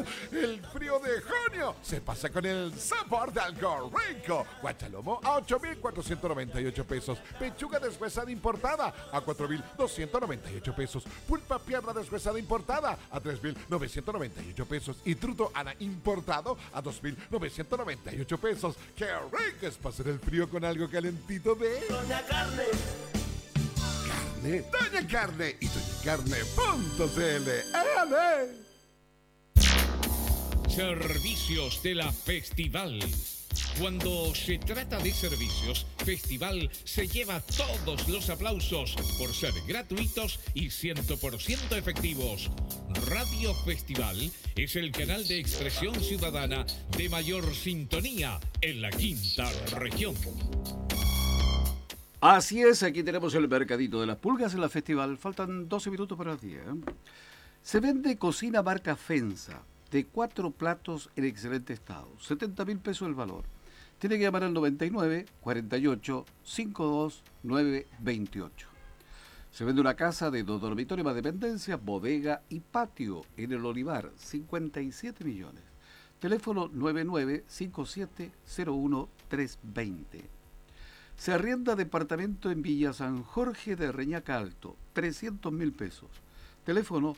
El frío de junio se pasa con el sabor de algo rico. Guachalomo a 8,498 pesos. Pechuga deshuesada importada a 4,298 pesos. Pulpa pierna deshuesada importada a 3,998 pesos. Y truto ana importado a 2,998 pesos. ¡Qué rico es pasar el frío con algo calentito de Doña Carne! Doña Carne y doñacarne.cl. ¡Ale! Servicios de la Festival. Cuando se trata de servicios, Festival se lleva todos los aplausos por ser gratuitos y 100% efectivos. Radio Festival es el canal de expresión ciudadana de mayor sintonía en la quinta región. Así es, aquí tenemos el mercadito de las pulgas en la Festival. Faltan 12 minutos para las 10. Se vende cocina marca Fensa, de 4 platos en excelente estado. 70.000 pesos el valor. Tiene que llamar al 99 48 52 928. Se vende una casa de 2 dormitorios más dependencias, bodega y patio en el Olivar, 57 millones. Teléfono 9957-01320. Se arrienda departamento en Villa San Jorge de Reñaca Alto, 300.000 pesos. Teléfono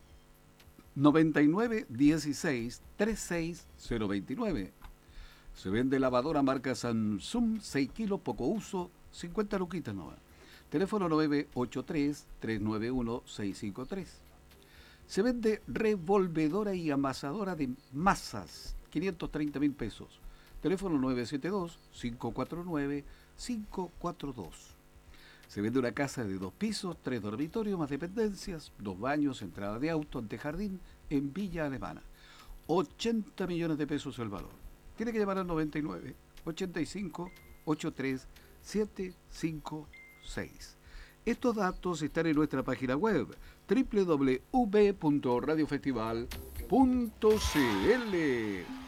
9916-36029. Se vende lavadora marca Samsung, 6 kilos, poco uso, 50 luquitas nomás. Teléfono 983-391-653. Se vende revolvedora y amasadora de masas, 530.000 pesos. Teléfono 972-549-542. Se vende una casa de 2 pisos, 3 dormitorios más dependencias, 2 baños, entrada de auto, antejardín, en Villa Alemana. 80 millones de pesos el valor. Tiene que llamar al 99 85 83 756. Estos datos están en nuestra página web www.radiofestival.cl.